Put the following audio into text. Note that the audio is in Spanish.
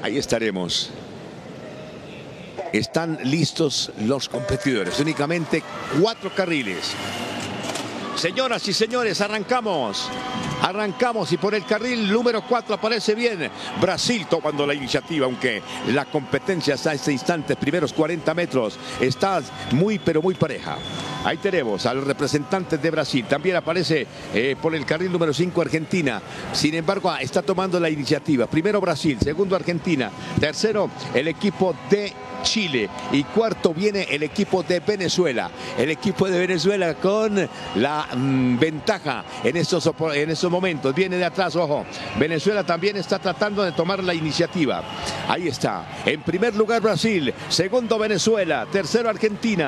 Ahí estaremos. Están listos los competidores. Únicamente 4 carriles. Señoras y señores, arrancamos. Arrancamos y por el carril número 4 aparece bien Brasil tomando la iniciativa, aunque la competencia hasta este instante, primeros 40 metros, está muy pero muy pareja. Ahí tenemos a los representantes de Brasil. También aparece por el carril número 5 Argentina. Sin embargo, está tomando la iniciativa. Primero Brasil, segundo Argentina, tercero el equipo de Chile y cuarto viene el equipo de Venezuela. El equipo de Venezuela con la ventaja en estos momentos. Viene de atrás, ojo. Venezuela también está tratando de tomar la iniciativa. Ahí está. En primer lugar Brasil, segundo Venezuela, tercero Argentina.